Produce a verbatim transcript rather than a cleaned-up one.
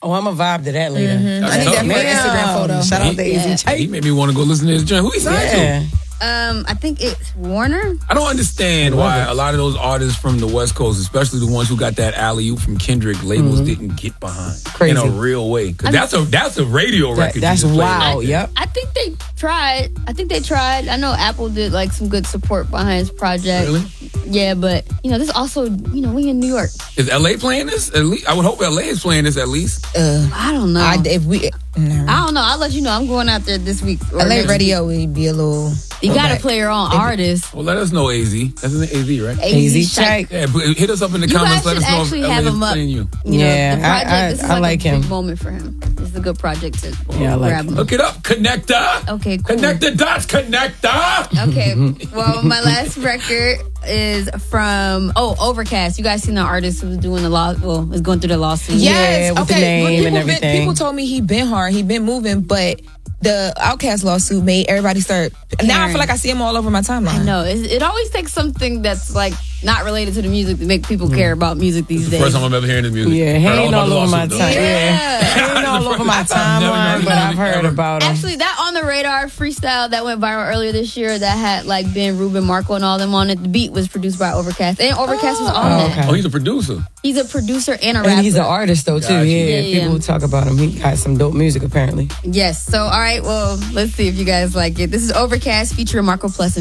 Oh, I'm a vibe to that later. Mm-hmm. I need that for an Instagram photo. Shout out to Yeah. A Z J. He made me want to go listen to his joint. Who he signed Yeah. to? Um, I think it's Warner. I don't understand why a lot of those artists from the West Coast, especially the ones who got that alley-oop from Kendrick, labels Mm-hmm. didn't get behind Crazy. in a real way. Because that's a that's a radio That- record. you that's just played wow. right there. Yep. I think they tried. I think they tried. I know Apple did like some good support behind his project. Really? Yeah, but you know, this also, you know, we in New York. Is L A playing this? At least I would hope L A is playing this at least. Uh, I don't know. I, I, if we, no. don't know. I'll let you know. I'm going out there this week. or L A next radio would be a little. week. You gotta throwback. play your own artist. Well, let us know, A Z. That's an A Z, right? A Z check. Yeah, but hit us up in the You comments. guys Let us should know actually if have L A is him up. playing you. You know, Yeah, the project, I- I- this is I like, like a him. big moment for him. This is a good project to Yeah, I like grab him. him. Look it up, Connector. Okay, cool. Connect the dots, Connector. Okay, well, my last record is from, oh, Overcast. You guys seen the artist who was doing the law, well, was going through the lawsuit. Yes, Yeah, with the okay. name but people and been- everything. people told me he been hard, he been moving, but the Outkast lawsuit made everybody start. Now I Caring. feel like I see him all over my timeline. I know. It, it always takes something that's like not related to the music to make people care about music these days. First time I'm ever hearing his music. Yeah, he Heard ain't about all the over my lawsuit, though. time. Yeah. Yeah. He ain't all over my I've never timeline, known but I've him heard ever. about him. Actually, that On the Radar freestyle that went viral earlier this year that had like Ben, Ruben, Marco, and all them on it. The beat was produced by Overcast, and Overcast was on Oh, that. okay. Oh, he's a producer. He's a producer and a rapper. And he's an artist though too. Gotcha. Yeah, Yeah, yeah. people talk about him. He got some dope music apparently. Yes. So, all right. Well, let's see if you guys like it. This is Overcast featuring Marco Plus.